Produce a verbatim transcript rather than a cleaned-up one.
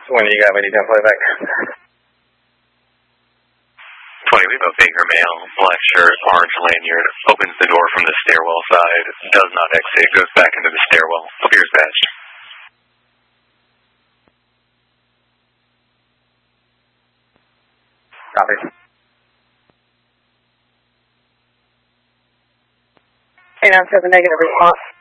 When you got me, you can play back. twenty, we have a Baker male, black shirt, orange lanyard, opens the door from the stairwell side, does not exit, goes back into the stairwell, appears badged. Copy. eight nine seven negative response.